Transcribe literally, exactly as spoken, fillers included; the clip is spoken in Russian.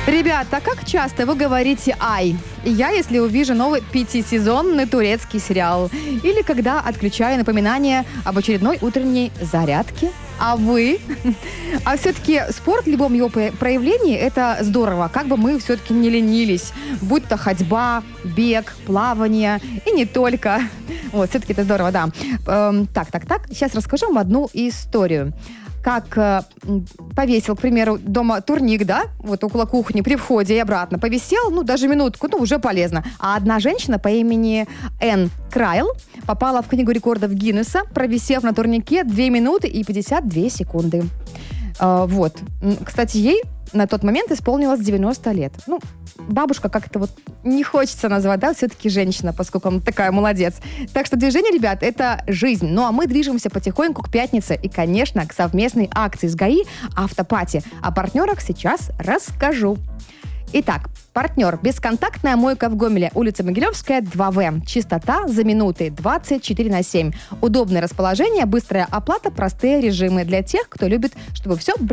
Ребята, как часто вы говорите «ай»? Я, если увижу новый пятисезонный турецкий сериал. Или когда отключаю напоминание об очередной утренней зарядке. А вы? А все-таки спорт в любом его проявлении – это здорово. Как бы мы все-таки не ленились. Будь то ходьба, бег, плавание. И не только. Вот, все-таки это здорово, да. Эм, так, так, так. Сейчас расскажу вам одну историю. Как э, повесил, к примеру, дома турник, да, вот около кухни, при входе и обратно. Повисел, ну, даже минутку, ну, уже полезно. А одна женщина по имени Энн Крайл попала в книгу рекордов Гиннесса, провисев на турнике две минуты и пятьдесят две секунды. Э, вот. Кстати, ей на тот момент исполнилось девяносто лет. Ну, бабушка как-то вот не хочется назвать, да, все-таки женщина, поскольку она такая молодец. Так что движение, ребят, это жизнь. Ну, а мы движемся потихоньку к пятнице и, конечно, к совместной акции с ГАИ «Автопати». О партнерах сейчас расскажу. Итак, партнер. Бесконтактная мойка в Гомеле. Улица Могилевская, два вэ. Чистота за минуты. двадцать четыре на семь. Удобное расположение, быстрая оплата, простые режимы для тех, кто любит, чтобы все